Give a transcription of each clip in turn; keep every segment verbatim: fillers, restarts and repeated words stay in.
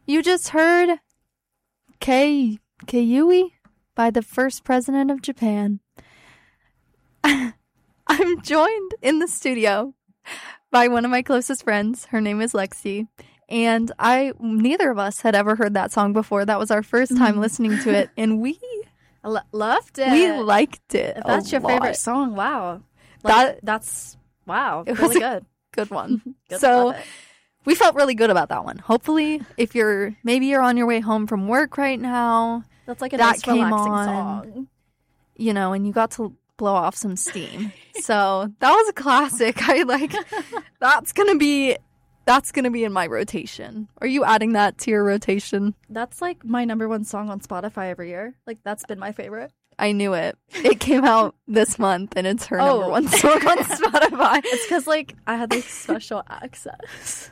You just heard Kei Keiyui by the first president of Japan. I'm joined in the studio by one of my closest friends. Her name is Lexi. And I, neither of us had ever heard that song before. That was our first time listening to it. And we L- loved it. We liked it. If that's your lot. favorite song, wow. Like, That that's, wow, it really was a good. good one. Good, so love it. we felt really good about that one. Hopefully, if you're, maybe you're on your way home from work right now. That's like a that nice came relaxing on. song. You know, and you got to blow off some steam. So that was a classic. I like, that's going to be, that's going to be in my rotation. Are you adding that to your rotation? That's like my number one song on Spotify every year. Like, that's been my favorite. I knew it. It came out this month and it's her Oh. number one song on Spotify. It's because, like, I had like special access.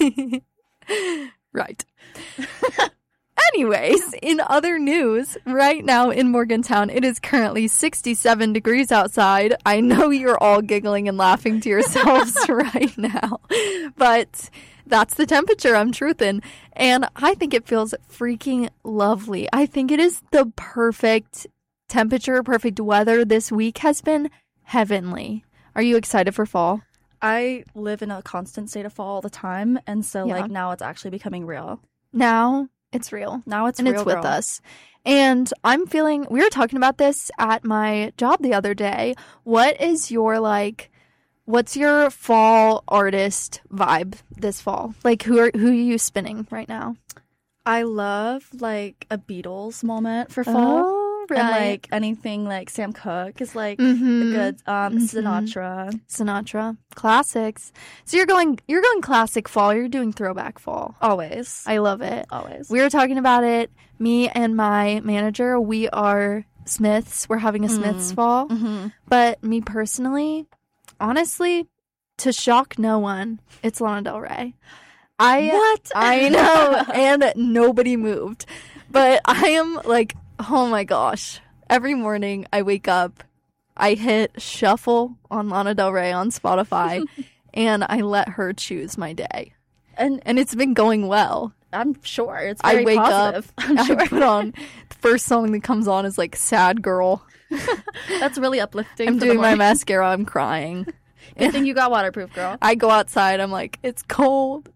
Right. Anyways, in other news, right now in Morgantown, it is currently sixty-seven degrees outside. I know you're all giggling and laughing to yourselves right now, but that's the temperature I'm truthing. And I think it feels freaking lovely. I think it is the perfect temperature, perfect weather. This week has been heavenly. Are you excited for fall? I live in a constant state of fall all the time. And so, Yeah. like, now it's actually becoming real. Now it's real. Now it's and real, it's with girl. us. And I'm feeling, we were talking about this at my job the other day. What is your, like, what's your fall artist vibe this fall? Like, who are, who are you spinning right now? I love, like, a Beatles moment for fall. Oh, right. And, like, anything like Sam Cooke is, like, Mhm. a good um, Mhm. Sinatra. Sinatra. Classics. So you're going, you're going classic fall. You're doing throwback fall. Always. I love it. Always. We were talking about it. Me and my manager, we are Smiths. We're having a Smiths fall. Mm-hmm. But me personally, honestly, to shock no one, it's Lana Del Rey. I What? I know, and nobody moved. But I am like, oh my gosh. Every morning I wake up, I hit shuffle on Lana Del Rey on Spotify, and I let her choose my day. And And it's been going well. I'm sure it's I very wake positive. up, I'm I sure. put on, the first song that comes on is like Sad Girl. That's really uplifting. I'm for the doing my morning. mascara, I'm crying. Good thing you got waterproof, girl. I go outside, I'm like, it's cold.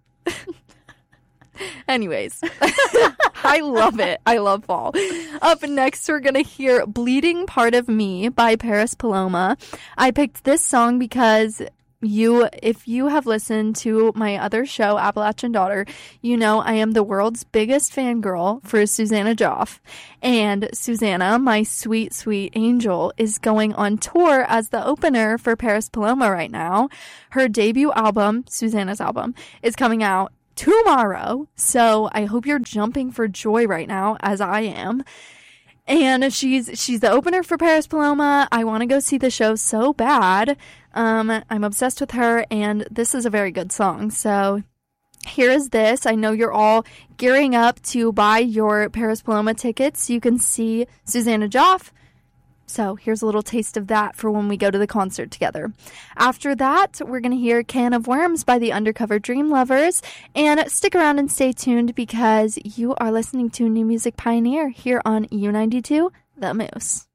Anyways, I love it. I love fall. Up next, we're going to hear Bleeding Part of Me by Paris Paloma. I picked this song because you, if you have listened to my other show, Appalachian Daughter, you know I am the world's biggest fangirl for Susanna Joff. And Susanna, my sweet, sweet angel, is going on tour as the opener for Paris Paloma right now. Her debut album, Susanna's album, is coming out tomorrow. So I hope you're jumping for joy right now, as I am. And she's she's the opener for Paris Paloma. I want to go see the show so bad. Um, I'm obsessed with her, and this is a very good song. So here is this. I know you're all gearing up to buy your Paris Paloma tickets so you can see Susanna Joff. So here's a little taste of that for when we go to the concert together. After that, we're going to hear Can of Worms by the Undercover Dream Lovers. And stick around and stay tuned because you are listening to New Music Pioneer here on U ninety-two, The Moose.